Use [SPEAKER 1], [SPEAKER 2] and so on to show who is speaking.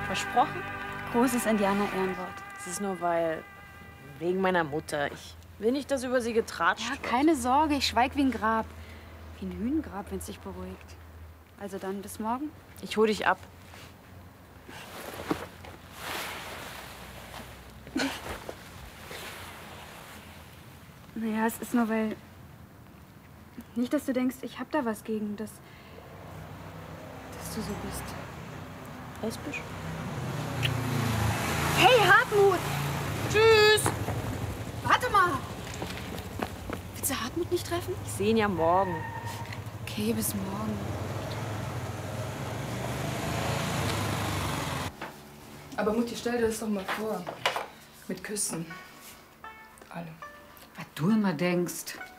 [SPEAKER 1] Versprochen?
[SPEAKER 2] Großes Indianer-Ehrenwort.
[SPEAKER 1] Das ist nur wegen meiner Mutter. Ich will nicht, dass über sie getratscht wird.
[SPEAKER 2] Keine Sorge, ich schweig wie ein Grab. Wie ein Hünengrab, wenn es dich beruhigt. Also dann, bis morgen.
[SPEAKER 1] Ich hol dich ab.
[SPEAKER 2] Naja, es ist nur, weil... Nicht, dass du denkst, ich hab da was gegen, dass du so bist.
[SPEAKER 1] Lesbisch?
[SPEAKER 2] Hey, Hartmut!
[SPEAKER 1] Tschüss!
[SPEAKER 2] Warte mal! Willst du Hartmut nicht treffen?
[SPEAKER 1] Ich sehe ihn ja morgen.
[SPEAKER 2] Okay, bis morgen.
[SPEAKER 3] Aber Mutti, stell dir das doch mal vor. Mit Küssen. Alle.
[SPEAKER 4] Was du immer denkst.